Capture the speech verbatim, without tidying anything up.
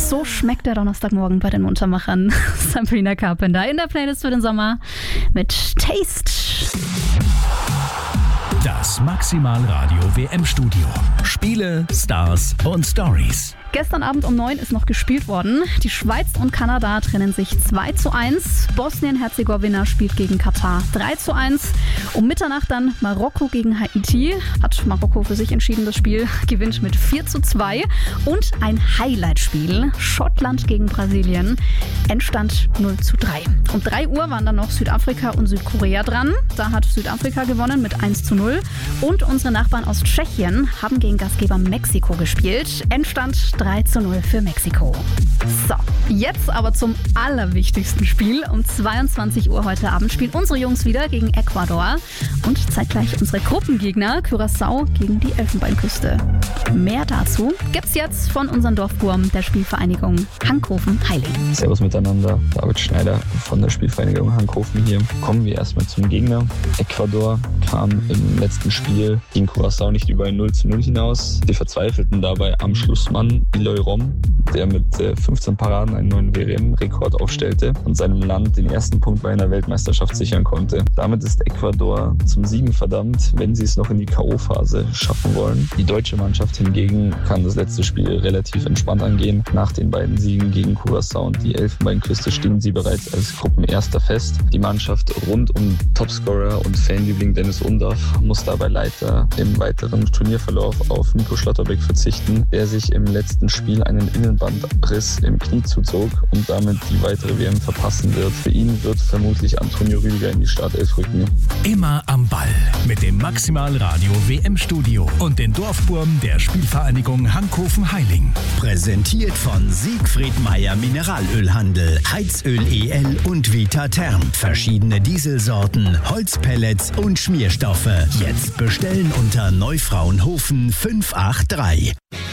So schmeckt der Donnerstagmorgen bei den Muntermachern. Sabrina Carpenter in der Playlist für den Sommer mit Taste. Das Maximalradio W M-Studio. Spiele, Stars und Stories. Gestern Abend um neun ist noch gespielt worden. Die Schweiz und Kanada trennen sich zwei zu eins. Bosnien-Herzegowina spielt gegen Katar drei zu eins. Um Mitternacht dann Marokko gegen Haiti. Hat Marokko für sich entschieden, das Spiel gewinnt mit vier zu zwei. Und ein Highlight-Spiel. Schottland gegen Brasilien. Endstand null zu drei. Um drei Uhr waren dann noch Südafrika und Südkorea dran. Da hat Südafrika gewonnen mit eins zu null. Und unsere Nachbarn aus Tschechien haben gegen Gastgeber Mexiko gespielt. Endstand drei zu null für Mexiko. So, jetzt aber zum allerwichtigsten Spiel. Um zweiundzwanzig Uhr heute Abend spielen unsere Jungs wieder gegen Ecuador. Und zeitgleich unsere Gruppengegner Curaçao gegen die Elfenbeinküste. Mehr dazu gibt's jetzt von unserem Dorfburm der Spielvereinigung Hankhofen-Heiling. Servus miteinander, David Schneider von der Spielvereinigung Hankhofen hier. Kommen wir erstmal zum Gegner. Ecuador kam im letzten Spiel gegen Curaçao nicht über ein null zu null hinaus. Sie verzweifelten dabei am Schlussmann Eloy Rom, der mit fünfzehn Paraden einen neuen W M-Rekord aufstellte und seinem Land den ersten Punkt bei einer Weltmeisterschaft sichern konnte. Damit ist Ecuador zum Siegen verdammt, wenn sie es noch in die K O-Phase schaffen wollen. Die deutsche Mannschaft hingegen kann das letzte Spiel relativ entspannt angehen. Nach den beiden Siegen gegen Curaçao und die Elfenbeinküste stehen sie bereits als Gruppenerster fest. Die Mannschaft rund um Topscorer und Fanliebling Dennis Undaff muss dabei leider im weiteren Turnierverlauf auf Nico Schlotterbeck verzichten, der sich im letzten Spiel einen Innenbandriss im Knie zuzog und damit die weitere W M verpassen wird. Für ihn wird vermutlich Antonio Rüdiger in die Startelf rücken. Immer am Ball mit dem Maximalradio W M-Studio und den Dorfburm der Spielvereinigung Hankhofen-Heiling. Präsentiert von Siegfried Meyer Mineralölhandel, Heizöl E L und Vita Therm. Verschiedene Dieselsorten, Holzpellets und Schmierstoffe. Jetzt bestellen unter Neufraunhofen fünf acht drei.